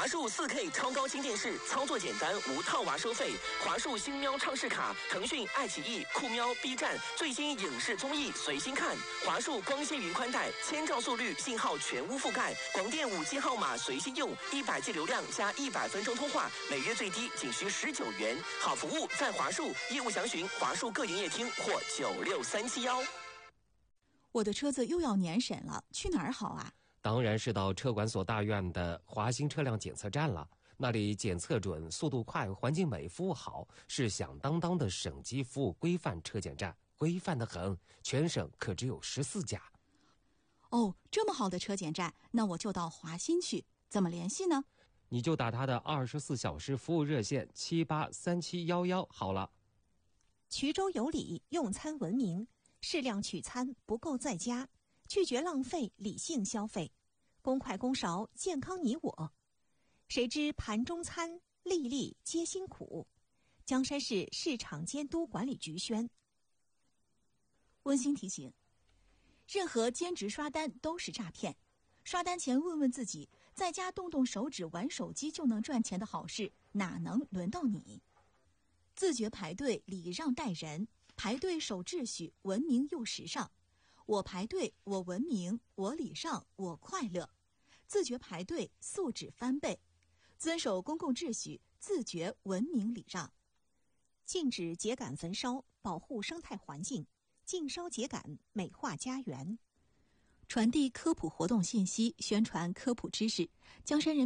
华数 4K 超高清电视，操作简单，无套娃收费。华数星喵畅视卡，腾讯、爱奇艺、酷喵、B 站最新影视综艺随心看。华数光纤云宽带，1000兆速率，信号全屋覆盖，广电5G号码随心用，100G 流量加100分钟通话，每月最低仅需19元。好服务在华数，业务详询华数各营业厅或96371。 我的车子又要年审了，去哪儿好啊？ 当然是到车管所大院的华新车辆检测站了，那里检测准、速度快、环境美、服务好，是响当当的省级服务规范车检站，规范得很，全省可只有14家。 哦，这么好的车检站，那我就到华新去，怎么联系呢？ 你就打他的24小时服务热线783711好了。 衢州有礼，用餐文明，适量取餐，不够在家，拒绝浪费，理性消费，公筷公勺，健康你我。谁知盘中餐，粒粒皆辛苦。江山市市场监督管理局宣。 温馨提醒：任何兼职刷单都是诈骗。刷单前问问自己，在家动动手指玩手机就能赚钱的好事，哪能轮到你？自觉排队，礼让待人，排队守秩序，文明又时尚。我排队，我文明，我礼让，我快乐。自觉排队，素质翻倍。遵守公共秩序，自觉文明礼让。 禁止秸秆焚烧，保护生态环境，禁烧秸秆，美化家园。 传递科普活动信息，宣传科普知识。江山人